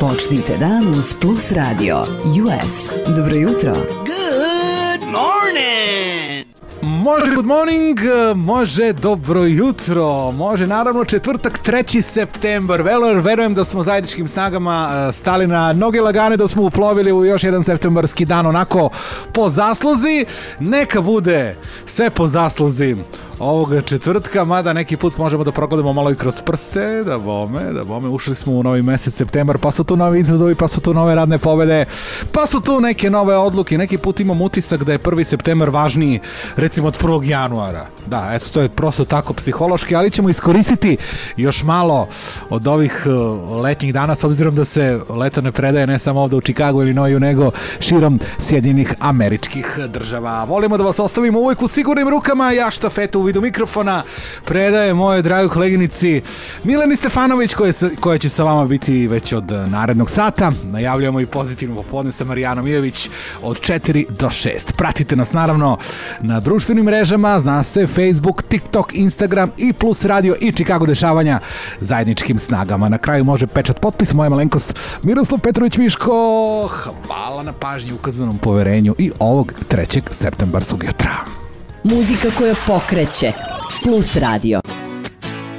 Počnite dan uz Plus Radio US. Dobro jutro. Good morning! Može good morning, može dobro jutro, može naravno četvrtak 3. septembar. Verujem da smo zajedničkim snagama stali na noge lagane, da smo uplovili u još jedan septembarski dan onako po zasluzi. Neka bude sve po zasluzi ovoga četvrtka, mada neki put možemo da progledamo malo i kroz prste, da bome, ušli smo u novi mesec septembar, pa su tu novi izazovi, pa su tu nove radne pobede, pa su tu neke nove odluke. Neki put imam utisak da je 1. septembar važniji recimo od 1. januara. Da, eto, to je prosto tako psihološki, ali ćemo iskoristiti još malo od ovih letnjih dana, s obzirom da se leto ne predaje ne samo ovde u Chicagu ili Illinoisu, nego širom Sjedinjenih Američkih Država. Volimo da vas ostavimo uvijek u sigurnim rukama. Ja štafetu u vidu mikrofona predaje moje dragoj koleginici Mileni Stefanović, koja će sa vama biti već od narednog sata. Najavljujemo i pozitivno popodne sa Marijanom Ijović od 4 do 6. Pratite nas naravno na društvenim mrežama, zna se Facebook, TikTok, Instagram i Plus Radio i Chicago dešavanja zajedničkim snagama. Na kraju može pečat potpis, moja malenkost Miroslav Petrović Miško. Hvala na pažnji, ukazanom poverenju i ovog 3. septembarskog jutra. Muzika koja pokreće. Plus Radio.